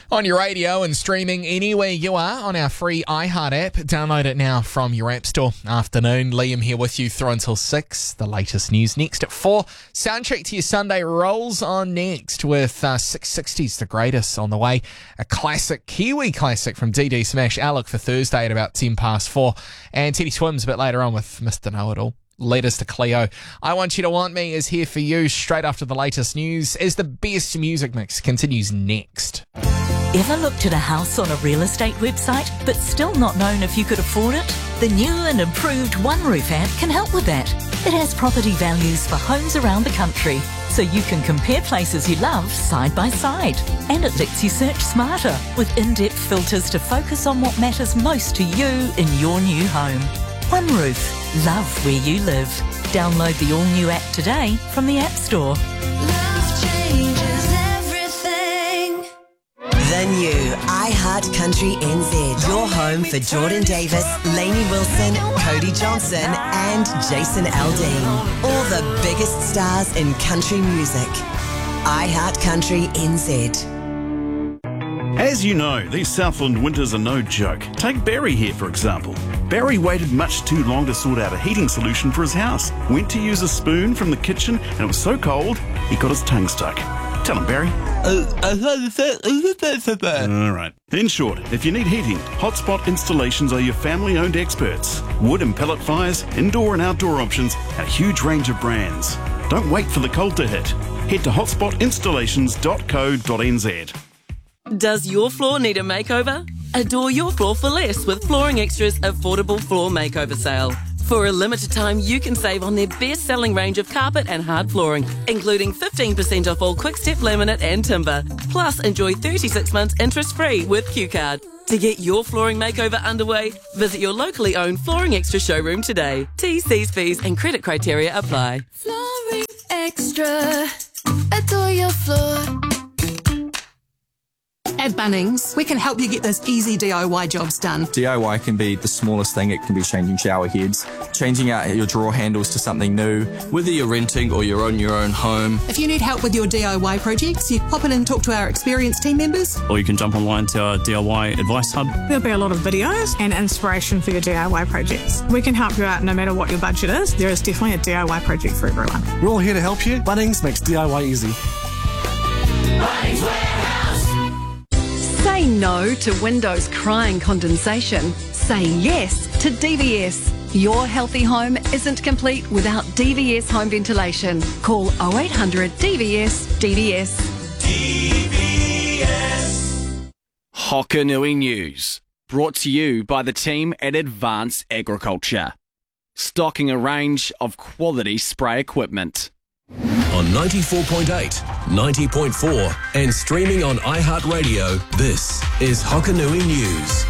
On your radio and streaming anywhere you are on our free iHeart app. Download it now from your app store. Afternoon, Liam here with you through until 6. The latest news next at 4. Soundtrack to your Sunday rolls on next with 660's The Greatest on the way. A classic, Kiwi classic from DD Smash, Alec for Thursday at about 10 past 4. And Teddy Swims a bit later on with Mr. Know-It-All. Letters to Cleo. I Want You to Want Me is here for you straight after the latest news as the best music mix continues next. Ever looked at a house on a real estate website but still not known if you could afford it? The new and improved One Roof app can help with that. It has property values for homes around the country, so you can compare places you love side by side. And it lets you search smarter with in-depth filters to focus on what matters most to you in your new home. One Roof. Love where you live. Download the all-new app today from the App Store. Love changes everything. The new iHeart Country NZ. Your home for Jordan Davis, Lainey Wilson, Cody Johnson and Jason Aldean. All the biggest stars in country music. iHeart Country NZ. As you know, these Southland winters are no joke. Take Barry here, for example. Barry waited much too long to sort out a heating solution for his house. Went to use a spoon from the kitchen and it was so cold, he got his tongue stuck. Tell him, Barry. Alright. In short, if you need heating, Hotspot Installations are your family-owned experts. Wood and pellet fires, indoor and outdoor options, and a huge range of brands. Don't wait for the cold to hit. Head to hotspotinstallations.co.nz. Does your floor need a makeover? Adore your floor for less with Flooring Extra's affordable floor makeover sale. For a limited time, you can save on their best-selling range of carpet and hard flooring, including 15% off all Quick-Step laminate and timber. Plus, enjoy 36 months interest-free with Q-Card. To get your flooring makeover underway, visit your locally owned Flooring Extra showroom today. T's, C's, fees and credit criteria apply. Flooring Extra. Adore your floor. At Bunnings, we can help you get those easy DIY jobs done. DIY can be the smallest thing. It can be changing shower heads, changing out your drawer handles to something new, whether you're renting or you're on your own home. If you need help with your DIY projects, you pop in and talk to our experienced team members. Or you can jump online to our DIY advice hub. There'll be a lot of videos and inspiration for your DIY projects. We can help you out no matter what your budget is. There is definitely a DIY project for everyone. We're all here to help you. Bunnings makes DIY easy. Bunnings Warehouse. Say no to windows crying condensation. Say yes to DVS. Your healthy home isn't complete without DVS home ventilation. Call 0800 DVS DVS. DVS. Hokanui News. Brought to you by the team at Advance Agriculture. Stocking a range of quality spray equipment. On 94.8, 90.4 and streaming on iHeartRadio, this is Hokanui News.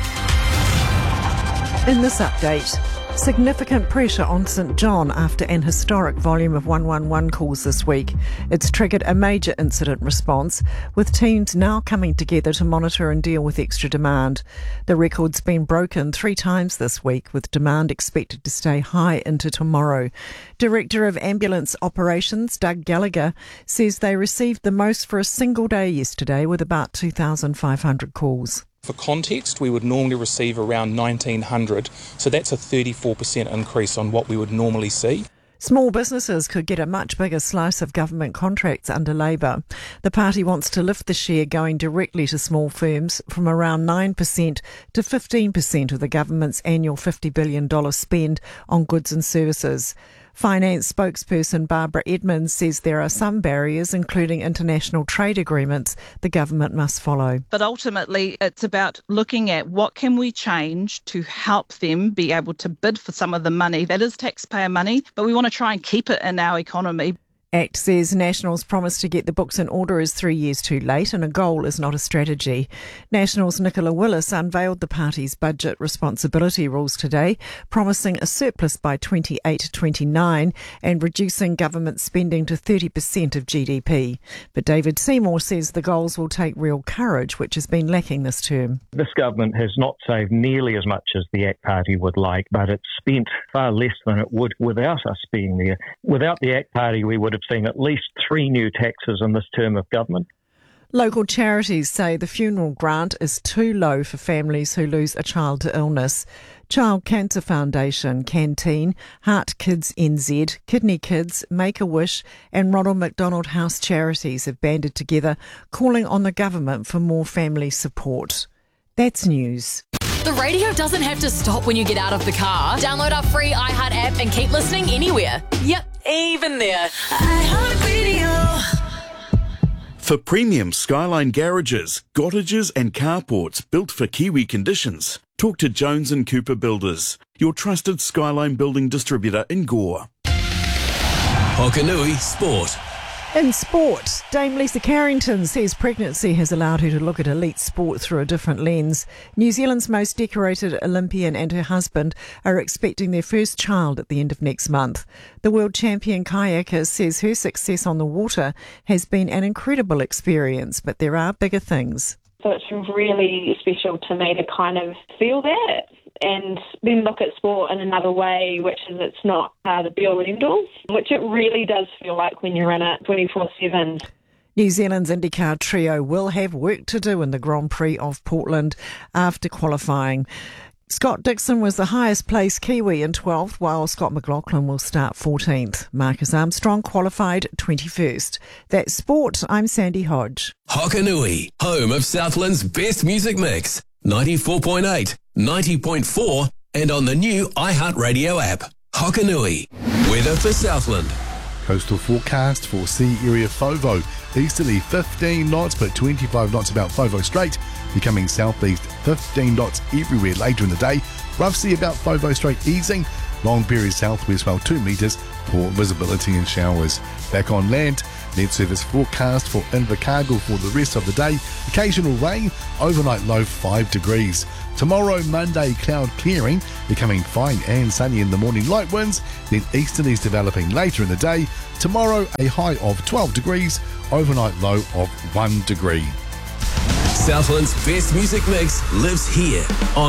In this update, significant pressure on St John after an historic volume of 111 calls this week. It's triggered a major incident response, with teams now coming together to monitor and deal with extra demand. The record's been broken 3 times this week, with demand expected to stay high into tomorrow. Director of Ambulance Operations, Doug Gallagher, says they received the most for a single day yesterday, with about 2,500 calls. For context, we would normally receive around 1,900, so that's a 34% increase on what we would normally see. Small businesses could get a much bigger slice of government contracts under Labour. The party wants to lift the share going directly to small firms from around 9% to 15% of the government's annual $50 billion spend on goods and services. Finance spokesperson Barbara Edmonds says there are some barriers, including international trade agreements, the government must follow. But ultimately, it's about looking at what can we change to help them be able to bid for some of the money. That is taxpayer money, but we want to try and keep it in our economy. ACT says Nationals promise to get the books in order is 3 years too late, and a goal is not a strategy. Nationals' Nicola Willis unveiled the party's budget responsibility rules today, promising a surplus by 28-29 and reducing government spending to 30% of GDP. But David Seymour says the goals will take real courage, which has been lacking this term. This government has not saved nearly as much as the ACT Party would like, but it's spent far less than it would without us being there. Without the ACT Party, we would have seen at least 3 new taxes in this term of government. Local charities say the funeral grant is too low for families who lose a child to illness. Child Cancer Foundation, Canteen, Heart Kids NZ, Kidney Kids, Make-A-Wish and Ronald McDonald House Charities have banded together, calling on the government for more family support. That's news. The radio doesn't have to stop when you get out of the car. Download our free iHeart app and keep listening anywhere. Yep, even there. iHeartRadio. For premium Skyline garages, cottages and carports built for Kiwi conditions, talk to Jones & Cooper Builders, your trusted Skyline building distributor in Gore. Hokanui Sport. In sport, Dame Lisa Carrington says pregnancy has allowed her to look at elite sport through a different lens. New Zealand's most decorated Olympian and her husband are expecting their first child at the end of next month. The world champion kayaker says her success on the water has been an incredible experience, but there are bigger things. So it's really special to me to kind of feel that and then look at sport in another way, which is it's not the be-all and end-all, which it really does feel like when you're in it 24/7. New Zealand's IndyCar trio will have work to do in the Grand Prix of Portland after qualifying. Scott Dixon was the highest placed Kiwi in 12th, while Scott McLaughlin will start 14th. Marcus Armstrong qualified 21st. That's sport. I'm Sandy Hodge. Hokanui, home of Southland's best music mix. 94.8, 90.4 and on the new iHeartRadio app. Hokanui, weather for Southland. Coastal forecast for sea area Fovo. Easterly 15 knots but 25 knots about Fovo Strait. Becoming southeast 15 knots everywhere later in the day. Rough sea about Fovo Strait easing. Long period southwest swell 2 metres. Poor visibility and showers. Back on land, Net Service forecast for Invercargill for the rest of the day. Occasional rain, overnight low 5 degrees. Tomorrow, Monday, cloud clearing, becoming fine and sunny in the morning, light winds, then easterlies developing later in the day. Tomorrow, a high of 12 degrees, overnight low of 1 degree. Southland's best music mix lives here on